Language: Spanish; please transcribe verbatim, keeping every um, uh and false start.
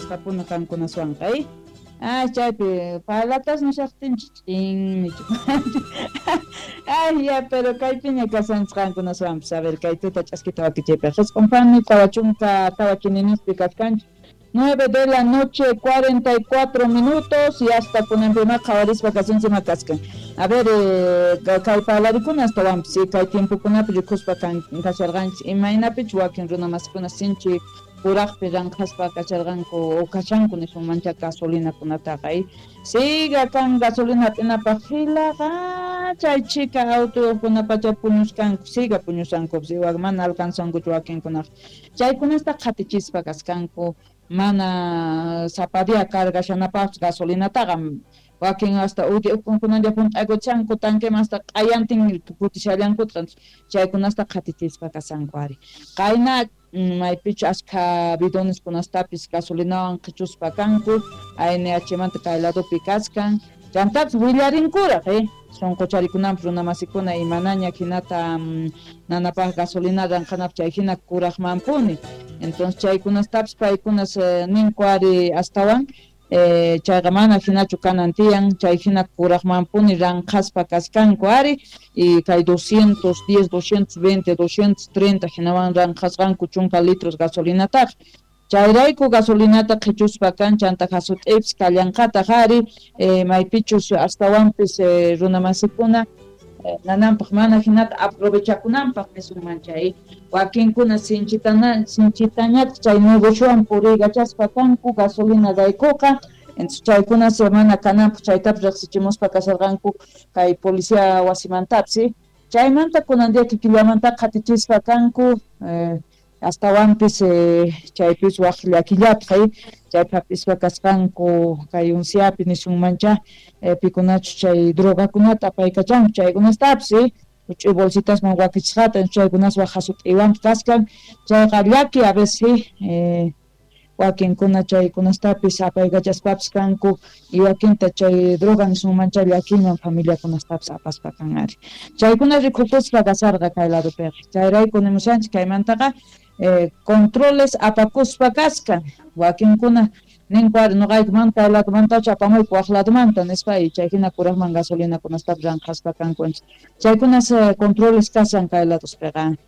Astapuna kankunaswanqa. Ah, chaypi palatas no shaqtinchik. Ay, ya, pero kaypiña kasanchqankunaswanpas a ver kay tuta ch'askita wakichaypi qisqunpani tawachunka tawachininispi kasqanchik nueve de la noche cuarenta y cuatro minutos y hasta kunanpima qhawarispa kasunchima kaskan. A ver, eh, kay palarikuna hasta wampis kay tiempokunapi rikuspa kan kasharqanchik imaynapichus wakin runa masiykuna sinchi puraqpi ranqaspa kacharqanku o kashanku nishun mancha gasolinakunataqa y siga kan gasolina t'inapaq filaqa chay chika autokunapacha puñusqanku siga puñusqankupis iwaq mana alcanzankuchu wakinkunaqa chaykunasta qhatichispa kasqanku mana sapadia cargashanapaq gasolinataqa wakin hasta uti ukunkunalla hunt'aykuchanku tanqueman hasta q'ayantin kutishallankuta chaykunasta qhatichispa kasanku ari qayna maypichu ashka bidoneskunastapis gasolinawan qichuspa kanku A N H manta kay ladopi kaskan chantapis willarinkura eh sunqucharikunapi runa masiykuna imanaña hinata um, nanapaq gasolina ranqanapaq chay hina kuraqmanpuni entonces chaykunastapis paykunas uh, ninku ari astawan eh, chayqa mana hinachu kanan tiyan chay hina kuraqmanpuni ranqaspa kaskanku ari y kay doscientos diez, doscientos veinte, doscientos treinta hinawan ranqasqanku chunka litros gasolinataqa chayrayku gasolinata qichuspa kan chanta hasut'ipis kallanqata qari eh, maypichus astawanpis eh, runa masiykuna eh, nananpaq mana hinata aprovechakunanpaq nisunman chay wakinkuna sinchitana sinchitañata chay negociowan puriykachaspa kanku gasolina raykuqa entonces chaykunas mana kananpaq chaytapas riqsichimuspa kasharqanku kay policía wasimantapis chaymanta kunandia kikillamantaqa qatichispa kanku eh, astawanpis eh, chaypis waq llakillapi chaypapispa kasqanku kay unciapi nisunmancha eh, pikunachu chay drogakunata apaykachanku chaykunastapis uch'uy bolsitasman wakichisqata chaykunasqa hasut'iywanpi kaskan chayqa llaki a veces eh, wakinkuna chaykunastapis apaykachaspapas kanku y wakinta chay droga nisunmancha llakiman familiakunastapis apaspa kan ari chaykuna rikukuspa kasarqa kay ladopiqa chayrayku nimushanchik kaymantaqa eh, controles apakuspa kaskan wakinkuna ninku ari nuqayku mana kay ladomantachu apamuyku waq ladomanta nispa y chay hina kuraqman gasolinakunastapas ranqaspa kanku chaykunas eh, controles kasan kay ladospiqa